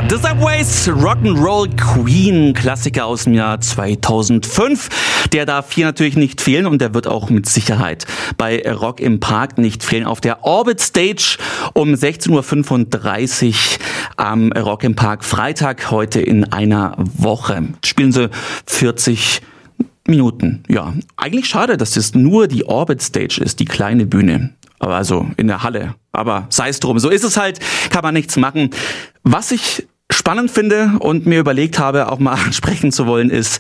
The Subways, Rock'n'Roll Queen, Klassiker aus dem Jahr 2005. Der darf hier natürlich nicht fehlen und der wird auch mit Sicherheit bei Rock im Park nicht fehlen. Auf der Orbit Stage um 16.35 Uhr am Rock im Park Freitag, heute in einer Woche. Spielen sie 40 Minuten. Ja, eigentlich schade, dass das nur die Orbit Stage ist, die kleine Bühne. Aber also in der Halle. Aber sei es drum. So ist es halt, kann man nichts machen. Was ich spannend finde und mir überlegt habe, auch mal ansprechen zu wollen, ist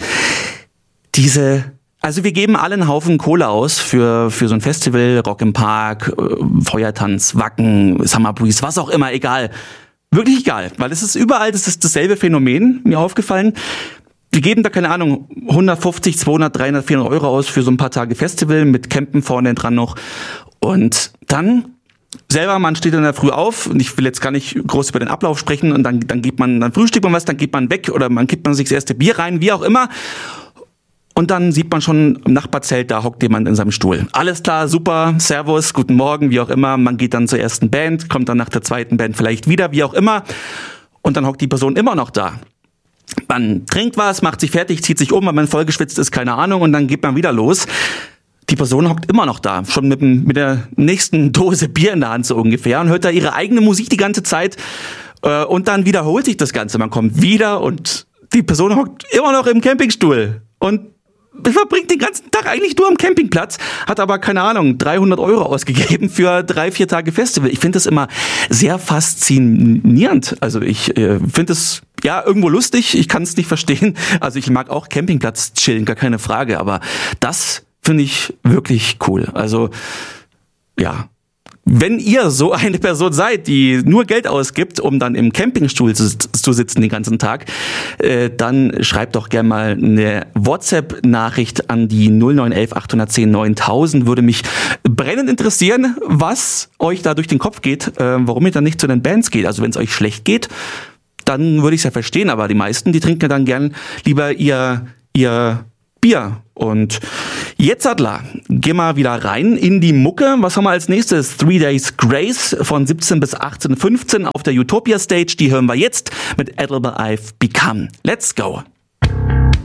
also wir geben alle einen Haufen Kohle aus für so ein Festival, Rock im Park, Feuertanz, Wacken, Summer Breeze, was auch immer, egal. Wirklich egal, weil es ist überall, das ist dasselbe Phänomen, mir aufgefallen. Wir geben da, keine Ahnung, 150, 200, 300, 400 Euro aus für so ein paar Tage Festival mit Campen vorne dran noch. Und dann selber, man steht in der Früh auf und ich will jetzt gar nicht groß über den Ablauf sprechen und dann frühstückt man was, dann geht man weg oder man kippt man sich das erste Bier rein, wie auch immer. Und dann sieht man schon im Nachbarzelt, da hockt jemand in seinem Stuhl. Alles klar, super, Servus, guten Morgen, wie auch immer. Man geht dann zur ersten Band, kommt dann nach der zweiten Band vielleicht wieder, wie auch immer. Und dann hockt die Person immer noch da. Man trinkt was, macht sich fertig, zieht sich um, weil man vollgeschwitzt ist, keine Ahnung, und dann geht man wieder los. Die Person hockt immer noch da, schon mit der nächsten Dose Bier in der Hand so ungefähr und hört da ihre eigene Musik die ganze Zeit. Und dann wiederholt sich das Ganze. Man kommt wieder und die Person hockt immer noch im Campingstuhl und verbringt den ganzen Tag eigentlich nur am Campingplatz, hat aber, keine Ahnung, 300 Euro ausgegeben für 3-4 Tage Festival. Ich finde das immer sehr faszinierend. Also ich finde es ja irgendwo lustig, ich kann es nicht verstehen. Also ich mag auch Campingplatz chillen, gar keine Frage, aber das finde ich wirklich cool. Also ja, wenn ihr so eine Person seid, die nur Geld ausgibt, um dann im Campingstuhl zu sitzen den ganzen Tag, dann schreibt doch gerne mal eine WhatsApp-Nachricht an die 0911 810 9000. Würde mich brennend interessieren, was euch da durch den Kopf geht, warum ihr dann nicht zu den Bands geht. Also wenn es euch schlecht geht, dann würde ich es ja verstehen, aber die meisten, die trinken ja dann gern lieber ihr Bier. Und jetzt, Adler, geh mal wieder rein in die Mucke. Was haben wir als nächstes? 3 Days Grace von 17 bis 18:15 auf der Utopia Stage. Die hören wir jetzt mit Edible I've Become. Let's go!